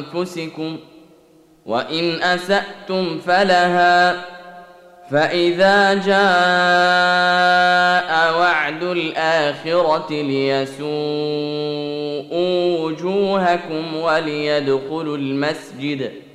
أنفسكم وإن أسأتم فلها فإذا جاء وعد الآخرة ليسوءوا وجوهكم وليدخلوا المسجد